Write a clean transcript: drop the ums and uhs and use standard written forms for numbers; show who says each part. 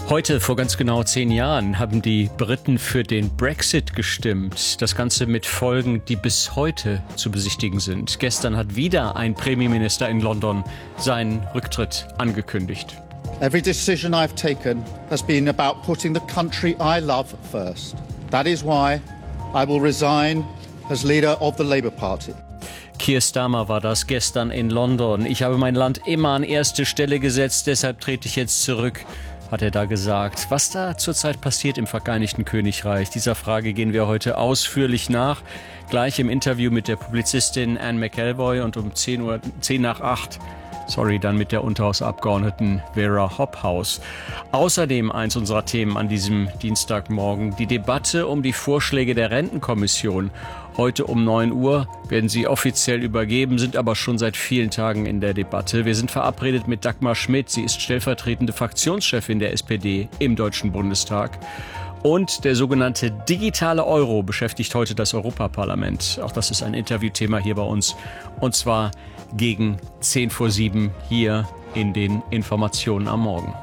Speaker 1: Heute, vor ganz genau 10 Jahren, haben die Briten für den Brexit gestimmt. Das Ganze mit Folgen, die bis heute zu besichtigen sind. Gestern hat wieder ein Premierminister in London seinen Rücktritt angekündigt.
Speaker 2: Every decision I've taken has been about putting the country I love first. That is why I will resign as leader of the Labour Party.
Speaker 1: Keir Starmer war das gestern in London. Ich habe mein Land immer an erste Stelle gesetzt, deshalb trete ich jetzt zurück, hat er da gesagt. Was da zurzeit passiert im Vereinigten Königreich, dieser Frage gehen wir heute ausführlich nach. Gleich im Interview mit der Publizistin Anne McElvoy und um 10 nach 8. Dann mit der Unterhausabgeordneten Vera Hobhouse. Außerdem eins unserer Themen an diesem Dienstagmorgen, die Debatte um die Vorschläge der Rentenkommission. Heute um 9 Uhr werden sie offiziell übergeben, sind aber schon seit vielen Tagen in der Debatte. Wir sind verabredet mit Dagmar Schmidt. Sie ist stellvertretende Fraktionschefin der SPD im Deutschen Bundestag. Und der sogenannte digitale Euro beschäftigt heute das Europaparlament. Auch das ist ein Interviewthema hier bei uns. Und zwar gegen 6:50 hier in den Informationen am Morgen.